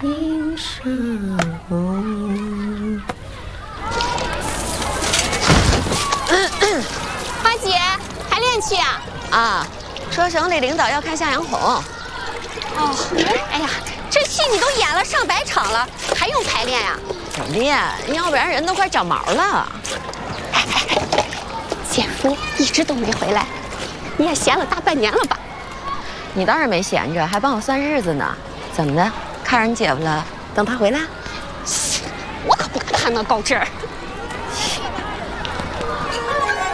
凝手。 花姐，排练去啊？ 啊，说省里领导要看向阳红。 哦，哎呀，这戏你都演了上百场了，还用排练呀？ 得练，要不然人都快长毛了。 姐夫一直都没回来，你也闲了大半年了吧？ 你倒是没闲着，还帮我算日子呢。怎么的？看上你姐夫了？等他回来？ 我可不敢攀那高枝儿。